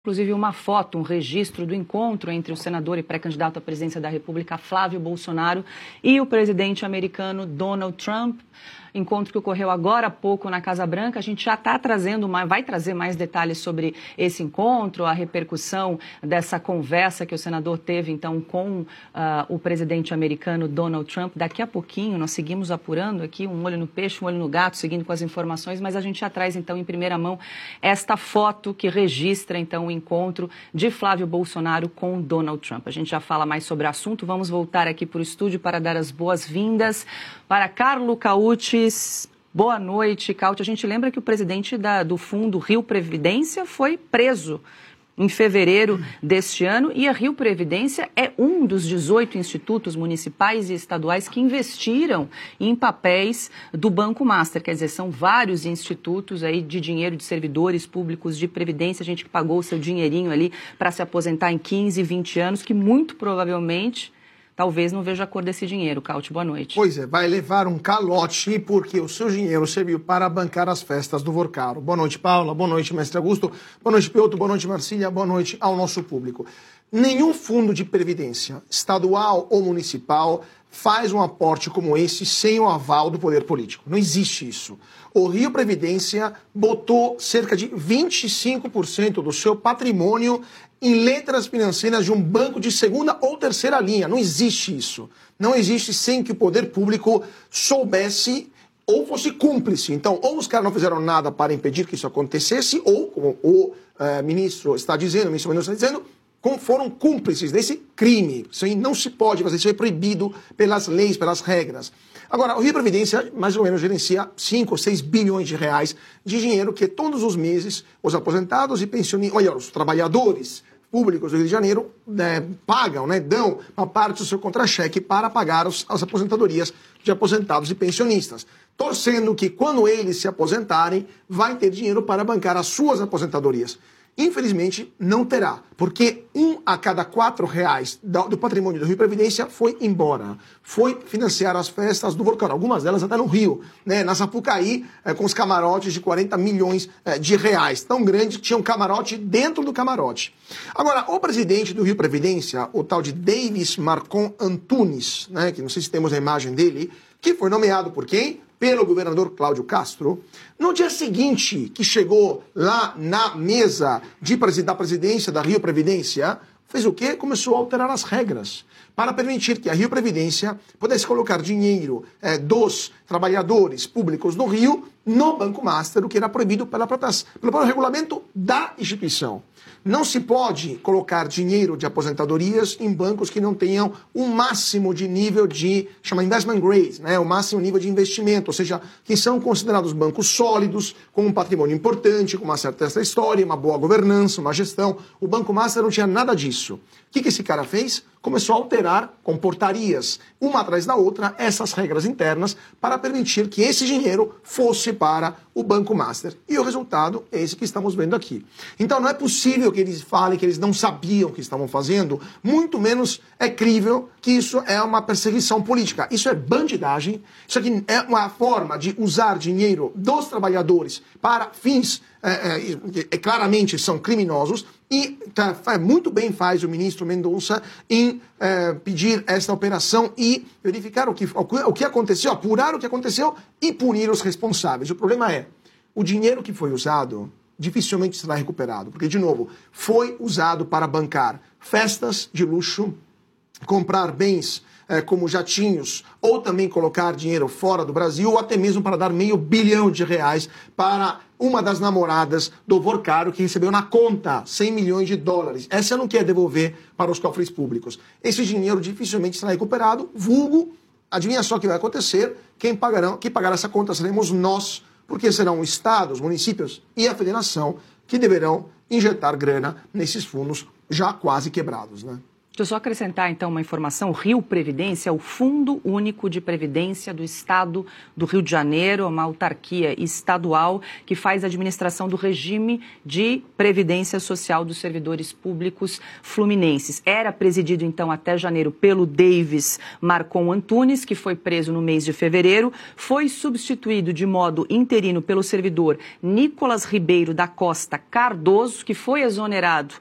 Inclusive uma foto, um registro do encontro entre o senador e pré-candidato à presidência da República, Flávio Bolsonaro, e o presidente americano Donald Trump. Encontro que ocorreu agora há pouco na Casa Branca. A gente já está trazendo, vai trazer mais detalhes sobre esse encontro, a repercussão dessa conversa que o senador teve, então, com o presidente americano Donald Trump. Daqui a pouquinho, nós seguimos apurando aqui, um olho no peixe, um olho no gato, seguindo com as informações, mas a gente já traz, então, em primeira mão, esta foto que registra, então, o encontro de Flávio Bolsonaro com Donald Trump. A gente já fala mais sobre o assunto. Vamos voltar aqui para o estúdio para dar as boas-vindas para Carlo Cauti. Boa noite, Cauti. A gente lembra que o presidente do Fundo Rio Previdência foi preso em fevereiro deste ano, e a Rio Previdência é um dos 18 institutos municipais e estaduais que investiram em papéis do Banco Master. Quer dizer, são vários institutos aí de dinheiro de servidores públicos de previdência, gente que pagou o seu dinheirinho ali para se aposentar em 15, 20 anos, que muito provavelmente talvez não veja a cor desse dinheiro. Cauti, boa noite. Pois é, vai levar um calote porque o seu dinheiro serviu para bancar as festas do Vorcaro. Boa noite, Paula. Boa noite, mestre Augusto. Boa noite, Piotr. Boa noite, Marcília. Boa noite ao nosso público. Nenhum fundo de previdência, estadual ou municipal, faz um aporte como esse sem o aval do poder político. Não existe isso. O Rio Previdência botou cerca de 25% do seu patrimônio em letras financeiras de um banco de segunda ou terceira linha. Não existe isso. Não existe sem que o poder público soubesse ou fosse cúmplice. Então, ou os caras não fizeram nada para impedir que isso acontecesse, ou, como o ministro está dizendo, o ministro Mendonça está dizendo, como foram cúmplices desse crime. Isso aí não se pode fazer, isso é proibido pelas leis, pelas regras. Agora, o Rio Previdência, mais ou menos, gerencia 5 ou 6 bilhões de reais de dinheiro que todos os meses os aposentados e pensionistas, olha, os trabalhadores públicos do Rio de Janeiro pagam, dão uma parte do seu contra-cheque para pagar as aposentadorias de aposentados e pensionistas, torcendo que quando eles se aposentarem, vai ter dinheiro para bancar as suas aposentadorias. Infelizmente, não terá, porque 1 a cada 4 reais do patrimônio do Rio Previdência foi embora. Foi financiar as festas do Vorcaro, algumas delas até no Rio, na Sapucaí, com os camarotes de 40 milhões de reais. Tão grande que tinha um camarote dentro do camarote. Agora, o presidente do Rio Previdência, o tal de Davis Marcon Antunes, que não sei se temos a imagem dele, que foi nomeado por quem? Pelo governador Cláudio Castro, no dia seguinte que chegou lá na mesa da presidência da Rio Previdência, fez o quê? Começou a alterar as regras para permitir que a Rio Previdência pudesse colocar dinheiro dos trabalhadores públicos do Rio no Banco Master, o que era proibido pelo próprio regulamento da instituição. Não se pode colocar dinheiro de aposentadorias em bancos que não tenham o máximo de nível de, chama investment grade, o máximo nível de investimento, ou seja, que são considerados bancos sólidos, com um patrimônio importante, com uma certa história, uma boa governança, uma gestão. O Banco Master não tinha nada disso. O que esse cara fez? Começou a alterar com portarias, uma atrás da outra, essas regras internas para permitir que esse dinheiro fosse para o Banco Master. E o resultado é esse que estamos vendo aqui. Então não é possível que eles falem que eles não sabiam o que estavam fazendo, muito menos é crível que isso é uma perseguição política. Isso é bandidagem, isso aqui é uma forma de usar dinheiro dos trabalhadores para fins claramente são criminosos, e muito bem faz o ministro Mendonça em pedir esta operação e verificar o que aconteceu, apurar o que aconteceu e punir os responsáveis. O problema é, o dinheiro que foi usado dificilmente será recuperado, porque, de novo, foi usado para bancar festas de luxo, comprar bens como jatinhos, ou também colocar dinheiro fora do Brasil, ou até mesmo para dar R$500 milhão para uma das namoradas do Vorcaro, que recebeu na conta $100 milhões. Essa não quer devolver para os cofres públicos. Esse dinheiro dificilmente será recuperado, vulgo, adivinha só o que vai acontecer, quem pagará essa conta seremos nós, porque serão os estados, municípios e a federação que deverão injetar grana nesses fundos já quase quebrados, Deixa eu só acrescentar, então, uma informação. O Rio Previdência é o Fundo Único de Previdência do Estado do Rio de Janeiro, uma autarquia estadual que faz a administração do regime de previdência social dos servidores públicos fluminenses. Era presidido, então, até janeiro pelo Davis Marcon Antunes, que foi preso no mês de fevereiro. Foi substituído de modo interino pelo servidor Nicolas Ribeiro da Costa Cardoso, que foi exonerado